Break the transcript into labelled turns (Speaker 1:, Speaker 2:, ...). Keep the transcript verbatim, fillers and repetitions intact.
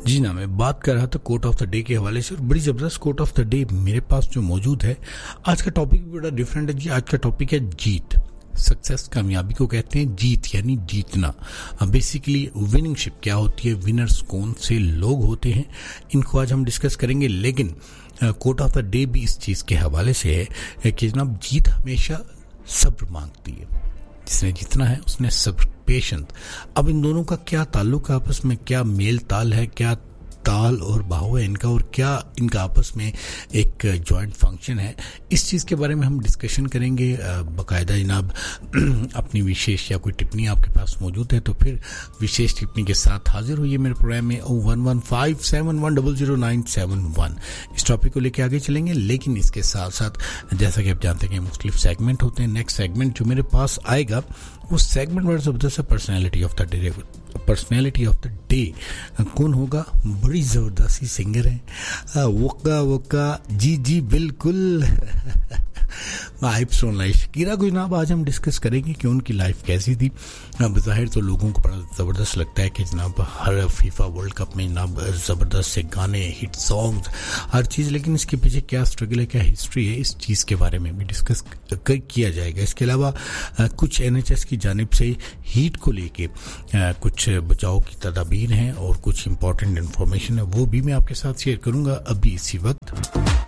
Speaker 1: जी ना, मैं बात कर रहा था कोट ऑफ द डे के हवाले से और बड़ी ज़बरदस्त कोट ऑफ द डे मेरे पास जो मौजूद है। आज का टॉपिक भी बड़ा डिफरेंट है जी। आज का टॉपिक है जीत। सक्सेस, कामयाबी को कहते हैं जीत, यानी जीतना। बेसिकली विनिंगशिप क्या होती है, विनर्स कौन से लोग होते हैं, इनको आज हम डिस्कस करेंगे। लेकिन कोट ऑफ द डे भी इस चीज़ के हवाले से है कि जनाब जीत हमेशा सब्र मांगती है। जिसने जीतना है उसने सब्र, पेशेंस। अब इन दोनों का क्या ताल्लुक है आपस में, क्या मेल ताल है, क्या ताल और भाव है इनका, और क्या इनका आपस में एक जॉइंट फंक्शन है, इस चीज़ के बारे में हम डिस्कशन करेंगे। बाकायदा जनाब अपनी विशेष या कोई टिप्पणी आपके पास मौजूद है तो फिर विशेष टिप्पणी के साथ हाजिर होइए मेरे प्रोग्राम में ओ one one five seven one double zero nine seven one. इस टॉपिक को लेके आगे चलेंगे, लेकिन इसके साथ साथ जैसा कि आप जानते हैं कि मुख्तलिफ सेगमेंट होते हैं। नेक्स्ट सेगमेंट जो मेरे पास आएगा वो सेगमेंट बड़ा ज़बरदस्त है, personality of the day. Personality of the day कौन होगा? बड़ी ज़बरदस्त सिंगर है, वक्का वक्का जी जी बिल्कुल वाइब सुन लाई शकीरा को जनाब। आज हम डिस्कस करेंगे कि उनकी लाइफ कैसी थी। बज़ाहिर तो लोगों को बड़ा ज़बरदस्त लगता है कि जनाब हर फीफा वर्ल्ड कप में जनाब ज़बरदस्त से गाने, हिट सॉन्ग्स, हर चीज़, लेकिन इसके पीछे क्या स्ट्रगल है, क्या हिस्ट्री है, इस चीज़ के बारे में भी डिस्कस किया जाएगा। इसके अलावा कुछ एन एच एस की जानिब से हीट को लेके कुछ बचाव की तदाबीर हैं और कुछ इंपॉर्टेंट इन्फॉर्मेशन है, वो भी मैं आपके साथ शेयर करूँगा अभी इसी वक्त।